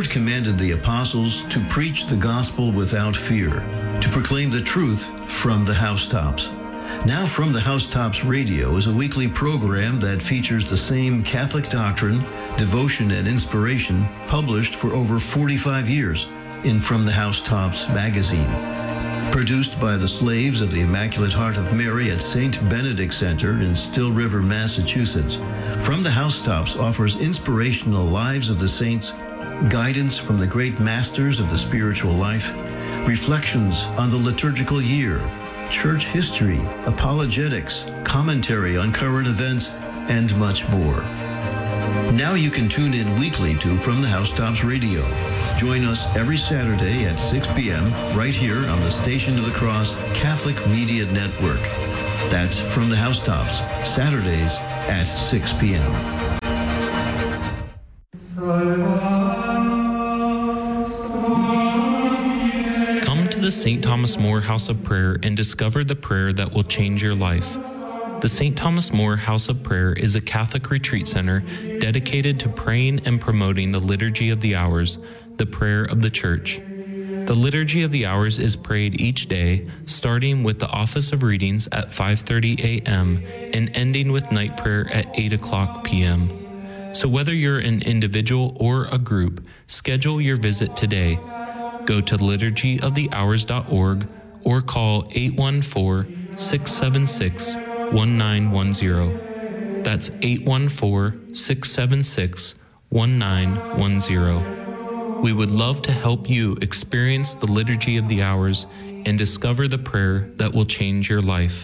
God commanded the apostles to preach the gospel without fear, to proclaim the truth from the housetops. Now From the Housetops Radio is a weekly program that features the same Catholic doctrine, devotion, and inspiration published for over 45 years in From the Housetops magazine. Produced by the Slaves of the Immaculate Heart of Mary at St. Benedict Center in Still River, Massachusetts, From the Housetops offers inspirational lives of the saints, guidance from the great masters of the spiritual life, reflections on the liturgical year, church history, apologetics, commentary on current events, and much more. Now you can tune in weekly to From the Housetops Radio. Join us every Saturday at 6 p.m. right here on the Station of the Cross Catholic Media Network. That's From the Housetops, Saturdays at 6 p.m. Come to the St. Thomas More House of Prayer and discover the prayer that will change your life. The St. Thomas More House of Prayer is a Catholic retreat center dedicated to praying and promoting the Liturgy of the Hours, the prayer of the Church. The Liturgy of the Hours is prayed each day, starting with the Office of Readings at 5:30 a.m. and ending with night prayer at 8 o'clock p.m. So whether you're an individual or a group, schedule your visit today. Go to liturgyofthehours.org or call 814-676-1910. That's 814-676-1910. We would love to help you experience the Liturgy of the Hours and discover the prayer that will change your life.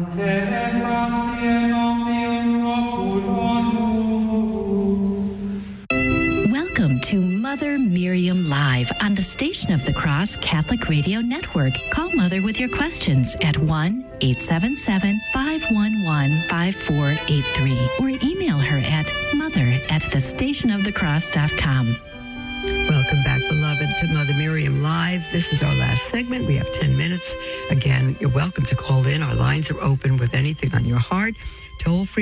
Welcome to Mother Miriam Live on the Station of the Cross Catholic Radio Network. Call Mother with your questions at 1-877-511-5483 or email her at mother@thestationofthecross.com. Welcome back, beloved, to Mother Miriam Live. This is our last segment. We have 10 minutes. Again, you're welcome to call in. Our lines are open with anything on your heart. Toll free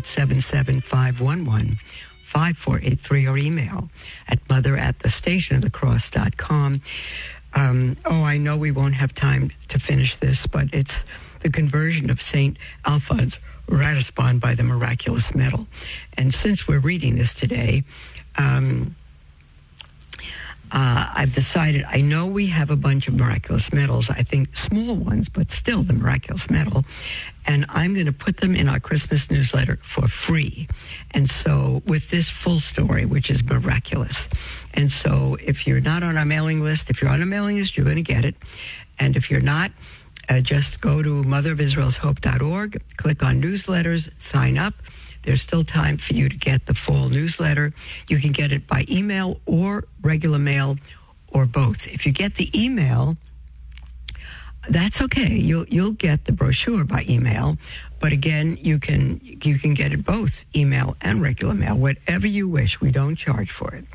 1-877-511-5483 or email at mother@thestationofthecross.com. I know we won't have time to finish this, but it's the conversion of St. Alphonse Ratisbon by the miraculous medal. And since we're reading this today, I've decided, I know we have a bunch of miraculous medals, I think small ones, but still the miraculous medal, and I'm going to put them in our Christmas newsletter for free. And so with this full story, which is miraculous. And so if you're not on our mailing list, if you're on a mailing list, you're going to get it. And if you're not, just go to motherofisraelshope.org, click on newsletters, sign up. There's still time for you to get the full newsletter. You can get it by email or regular mail or both. If you get the email, that's okay. You'll get the brochure by email, but again, you can get it both email and regular mail, whatever you wish. We don't charge for it.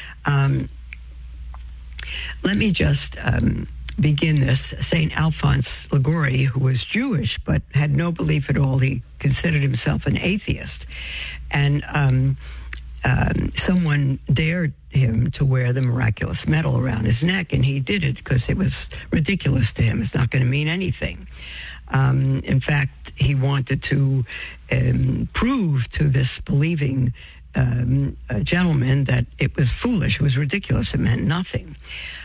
Let me just begin this. St. Alphonse Liguori, who was Jewish but had no belief at all, he considered himself an atheist. And someone dared him to wear the miraculous medal around his neck, and he did it because it was ridiculous to him. It's not going to mean anything. In fact, he wanted to prove to this believing gentleman that it was foolish, it was ridiculous, it meant nothing.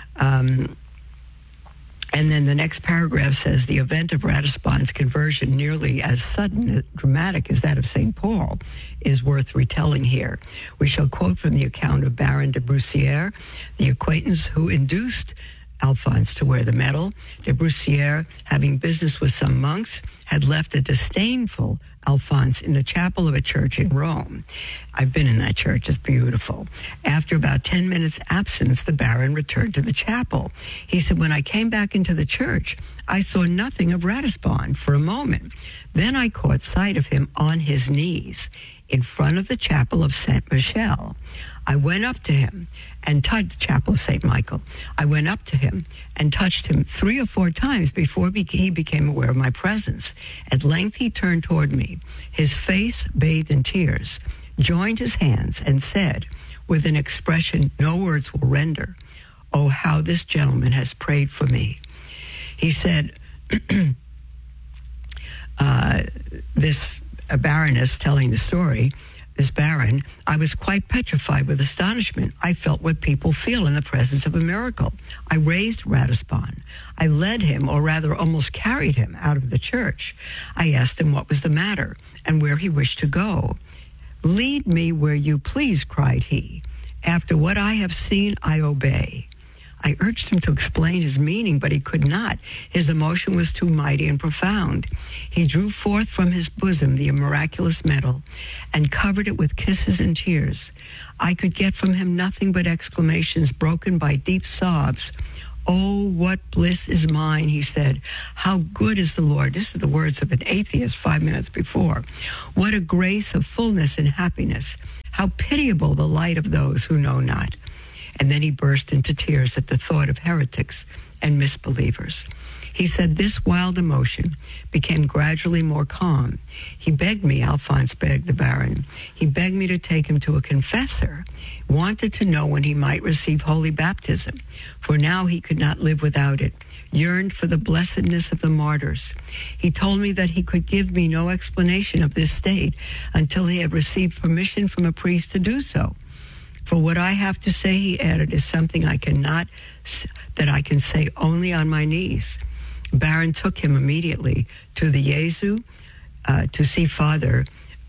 And then the next paragraph says, the event of Ratisbon's conversion, nearly as sudden and dramatic as that of St. Paul, is worth retelling here. We shall quote from the account of Baron de Brussiere, the acquaintance who induced Alphonse to wear the medal. De Brussiere, having business with some monks, had left a disdainful Alphonse in the chapel of a church in Rome. I've been in that church. It's beautiful. After about 10 minutes' absence, the Baron returned to the chapel. He said, when I came back into the church, I saw nothing of Ratisbon for a moment. Then I caught sight of him on his knees in front of the chapel of Saint Michel. I went up to him and touched the chapel of St. Michael. I went up to him and touched him 3 or 4 times before he became aware of my presence. At length he turned toward me, his face bathed in tears, joined his hands and said, with an expression no words will render. Oh, how this gentleman has prayed for me. He said, this baroness telling the story, this baron, I was quite petrified with astonishment. I felt what people feel in the presence of a miracle. I raised Ratisbon. I led him, or rather almost carried him, out of the church. I asked him what was the matter and where he wished to go. Lead me where you please, cried he. After what I have seen, I obey. I urged him to explain his meaning, but he could not. His emotion was too mighty and profound. He drew forth from his bosom the miraculous medal and covered it with kisses and tears. I could get from him nothing but exclamations broken by deep sobs. Oh, what bliss is mine, he said. How good is the Lord. This is the words of an atheist 5 minutes before. What a grace of fullness and happiness. How pitiable the light of those who know not. And then he burst into tears at the thought of heretics and misbelievers. He said this wild emotion became gradually more calm. He begged me, Alphonse begged the baron, he begged me to take him to a confessor, wanted to know when he might receive holy baptism, for now he could not live without it, yearned for the blessedness of the martyrs. He told me that he could give me no explanation of this state until he had received permission from a priest to do so. For what I have to say, he added, is something that I can say only on my knees. Baron took him immediately to the Jesu to see Father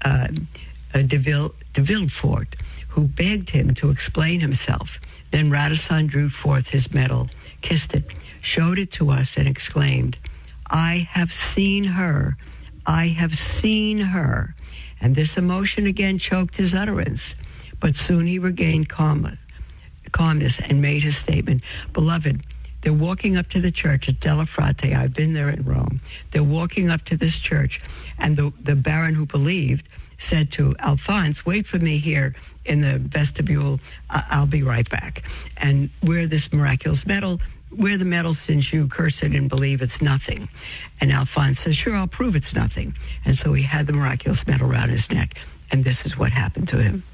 de Villefort, who begged him to explain himself. Then Radisson drew forth his medal, kissed it, showed it to us, and exclaimed, I have seen her. I have seen her. And this emotion again choked his utterance. But soon he regained calmness and made his statement. Beloved, they're walking up to the church at Della Frate. I've been there in Rome. They're walking up to this church, and the baron who believed said to Alphonse, wait for me here in the vestibule. I'll be right back. And wear this miraculous medal. Wear the medal since you curse it and believe it's nothing. And Alphonse says, sure, I'll prove it's nothing. And so he had the miraculous medal around his neck, and this is what happened to him.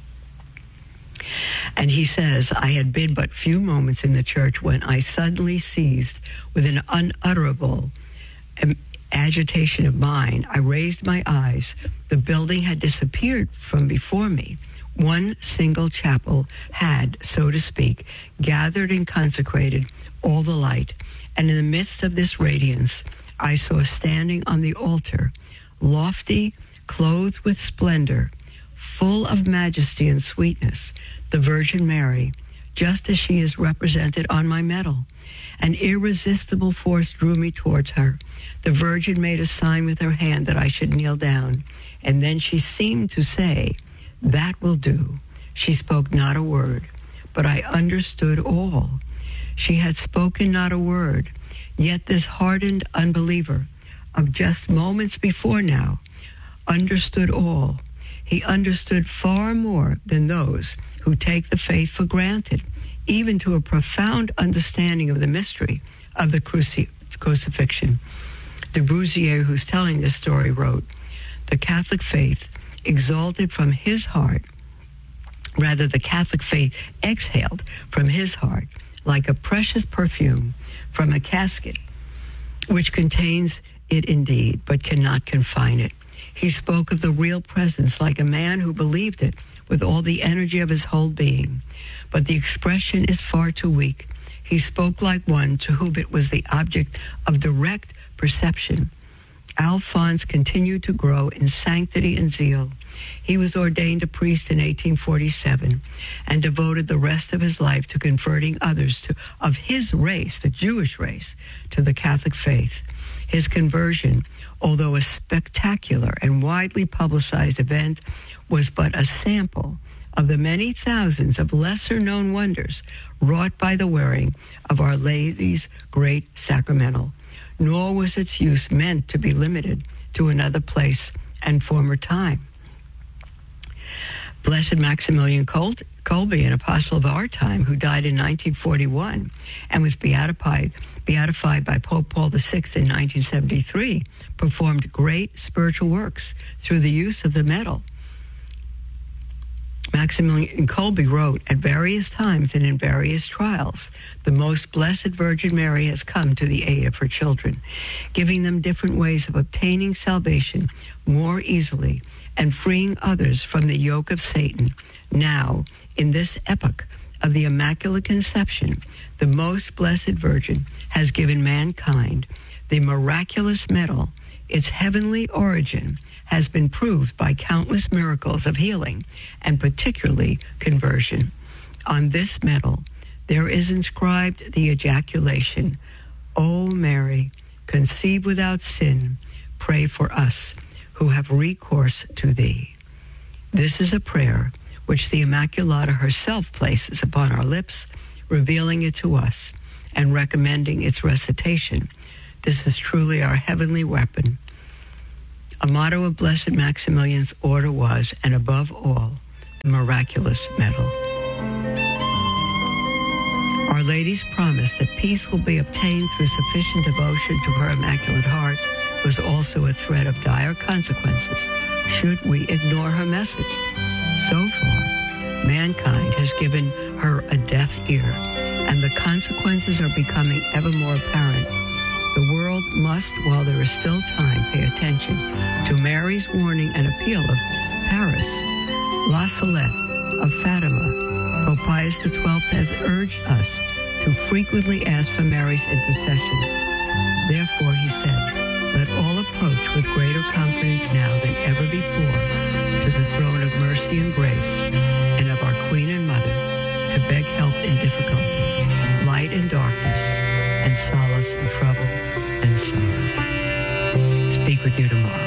And he says, I had been but few moments in the church when I suddenly seized with an unutterable agitation of mind. I raised my eyes. The building had disappeared from before me. One single chapel had, so to speak, gathered and consecrated all the light. And in the midst of this radiance, I saw standing on the altar, lofty, clothed with splendor, full of majesty and sweetness, the Virgin Mary, just as she is represented on my medal. An irresistible force drew me towards her. The Virgin made a sign with her hand that I should kneel down, and then she seemed to say, that will do. She spoke not a word, but I understood all. She had spoken not a word, yet this hardened unbeliever of just moments before now understood all. He understood far more than those who take the faith for granted, even to a profound understanding of the mystery of the crucifixion. De Bruzier, who's telling this story, wrote, the Catholic faith exalted from his heart, rather the Catholic faith exhaled from his heart like a precious perfume from a casket, which contains it indeed, but cannot confine it. He spoke of the real presence like a man who believed it with all the energy of his whole being. But the expression is far too weak. He spoke like one to whom it was the object of direct perception. Alphonse continued to grow in sanctity and zeal. He was ordained a priest in 1847 and devoted the rest of his life to converting others of his race, the Jewish race, to the Catholic faith. His conversion, although a spectacular and widely publicized event, was but a sample of the many thousands of lesser-known wonders wrought by the wearing of Our Lady's great sacramental. Nor was its use meant to be limited to another place and former time. Blessed Maximilian Kolbe, an apostle of our time, who died in 1941 and was beatified by Pope Paul VI in 1973, performed great spiritual works through the use of the medal. Maximilian Kolbe wrote, at various times and in various trials, the Most Blessed Virgin Mary has come to the aid of her children, giving them different ways of obtaining salvation more easily and freeing others from the yoke of Satan. Now, in this epoch of the Immaculate Conception, the Most Blessed Virgin has given mankind the miraculous medal. Its heavenly origin has been proved by countless miracles of healing and particularly conversion. On this medal, there is inscribed the ejaculation, O Mary, conceived without sin, pray for us who have recourse to thee. This is a prayer which the Immaculata herself places upon our lips, revealing it to us and recommending its recitation. This is truly our heavenly weapon. A motto of Blessed Maximilian's order was, and above all, the miraculous medal. Our Lady's promise that peace will be obtained through sufficient devotion to her Immaculate Heart was also a threat of dire consequences should we ignore her message. So far, mankind has given her a deaf ear, and the consequences are becoming ever more apparent. The world must, while there is still time, pay attention to Mary's warning and appeal of Paris, La Salette, of Fatima. Pope Pius XII has urged us to frequently ask for Mary's intercession. Therefore, he said, let all approach with greater confidence now than ever before to the throne of mercy and grace and of our Queen and Mother to beg help in difficulty, light in darkness, and solace in trouble and sorrow. Speak with you tomorrow.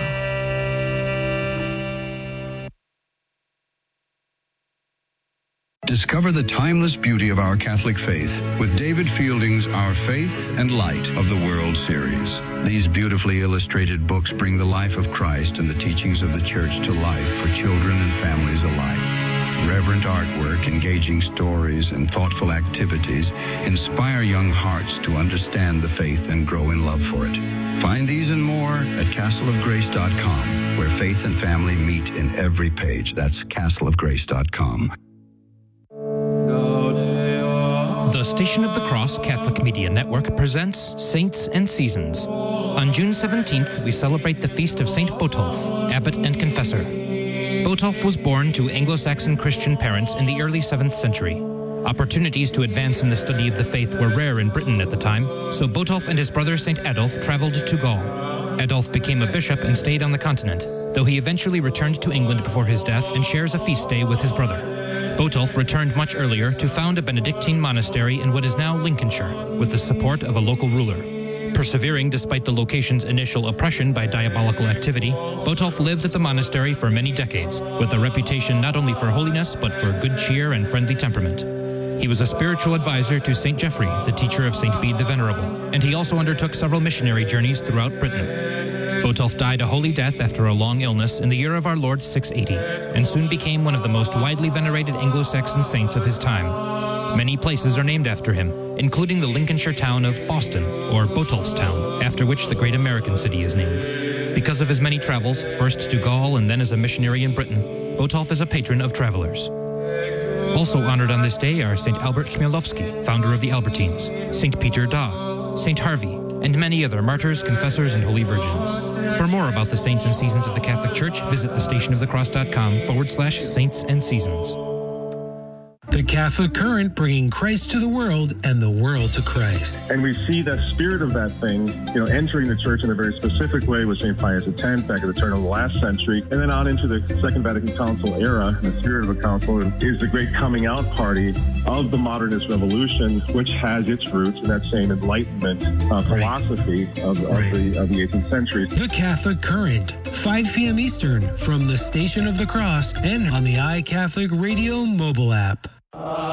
Discover the timeless beauty of our Catholic faith with David Fielding's Our Faith and Light of the World series. These beautifully illustrated books bring the life of Christ and the teachings of the Church to life for children and families alike. Reverent artwork, engaging stories, and thoughtful activities inspire young hearts to understand the faith and grow in love for it. Find these and more at castleofgrace.com, where faith and family meet in every page. That's castleofgrace.com. The Station of the Cross Catholic Media Network presents Saints and Seasons. On June 17th, we celebrate the feast of Saint Botolph, abbot and confessor. Botolph was born to Anglo-Saxon Christian parents in the early 7th century. Opportunities to advance in the study of the faith were rare in Britain at the time, so Botolph and his brother Saint Adolf traveled to Gaul. Adolf became a bishop and stayed on the continent, though he eventually returned to England before his death and shares a feast day with his brother. Botolph returned much earlier to found a Benedictine monastery in what is now Lincolnshire, with the support of a local ruler. Persevering despite the location's initial oppression by diabolical activity, Botolph lived at the monastery for many decades, with a reputation not only for holiness but for good cheer and friendly temperament. He was a spiritual advisor to St. Geoffrey, the teacher of St. Bede the Venerable, and he also undertook several missionary journeys throughout Britain. Botolph died a holy death after a long illness in the year of our Lord 680, and soon became one of the most widely venerated Anglo-Saxon saints of his time. Many places are named after him, including the Lincolnshire town of Boston, or Botolphstown, after which the great American city is named. Because of his many travels, first to Gaul and then as a missionary in Britain, Botolph is a patron of travelers. Also honored on this day are St. Albert Chmielowski, founder of the Albertines, St. Peter Daw, St. Harvey, and many other martyrs, confessors, and holy virgins. For more about the saints and seasons of the Catholic Church, visit thestationofthecross.com/saints and seasons. The Catholic Current, bringing Christ to the world and the world to Christ. And we see the spirit of that thing, entering the church in a very specific way with St. Pius X back at the turn of the last century, and then on into the Second Vatican Council era. The spirit of a council is the great coming out party of the modernist revolution, which has its roots in that same Enlightenment philosophy of the 18th century. The Catholic Current, 5 p.m. Eastern, from the Station of the Cross and on the iCatholic Radio mobile app.